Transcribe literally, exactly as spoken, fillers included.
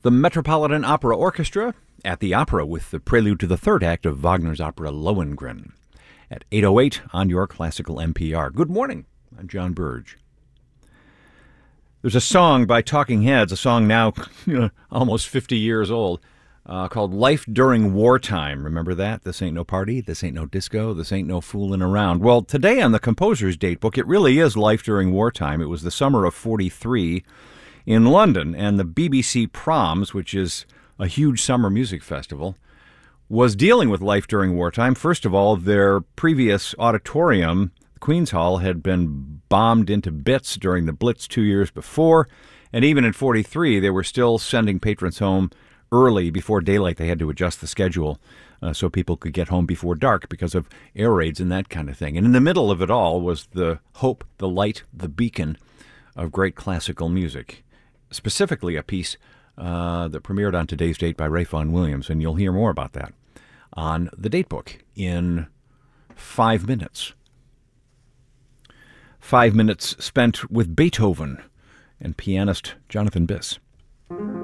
The Metropolitan Opera Orchestra at the Opera with the prelude to the third act of Wagner's opera Lohengrin at eight oh eight on your Classical N P R. Good morning. I'm John Burge. There's a song by Talking Heads, a song now almost fifty years old, uh, called Life During Wartime. Remember that? This ain't no party, this ain't no disco, this ain't no fooling around. Well, today on the composer's date book, it really is Life During Wartime. It was the summer of forty-three in London, and the B B C Proms, which is a huge summer music festival, was dealing with life during wartime. First of all, their previous auditorium, Queen's Hall, had been bombed into bits during the Blitz two years before, and even in forty-three, they were still sending patrons home early before daylight. They had to adjust the schedule uh, so people could get home before dark because of air raids and that kind of thing. And in the middle of it all was the hope, the light, the beacon of great classical music. Specifically a piece uh, that premiered on today's date by Ray Vaughan Williams, and you'll hear more about that on the datebook in five minutes. Five minutes spent with Beethoven and pianist Jonathan Biss.